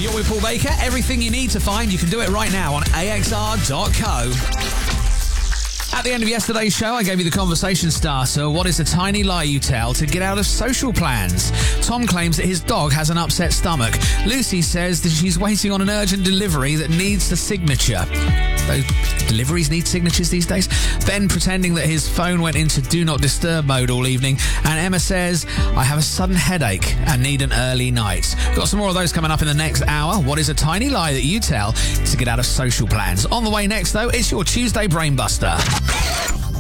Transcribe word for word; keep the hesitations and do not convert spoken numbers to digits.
You're with Paul Baker. Everything you need to find, you can do it right now on A X R dot co. At the end of yesterday's show, I gave you the conversation starter. What is the tiny lie you tell to get out of social plans? Tom claims that his dog has an upset stomach. Lucy says that she's waiting on an urgent delivery that needs the signature. Those deliveries need signatures these days. Ben pretending that his phone went into do not disturb mode all evening. And Emma says, I have a sudden headache and need an early night. Got some more of those coming up in the next hour. What is a tiny lie that you tell to get out of social plans? On the way next, though, it's your Tuesday Brainbuster.